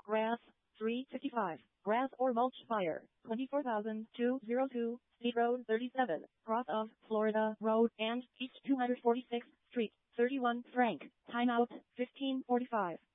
grass, 355, grass or mulch fire, 24,202, State Road 37, cross of Florida Road and East 246th Street, 31 Frank, timeout, 1545.